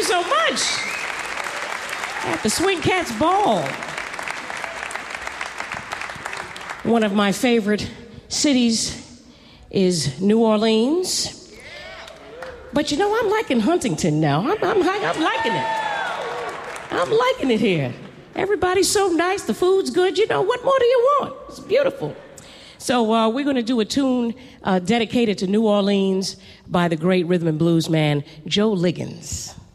so much. At the Swing Cats Ball. One of my favorite cities is New Orleans. But you know, I'm liking Huntington now. I'm liking it. I'm liking it here. Everybody's so nice. The food's good. You know, what more do you want? It's beautiful. So we're going to do a tune dedicated to New Orleans by the great rhythm and blues man, Joe Liggins.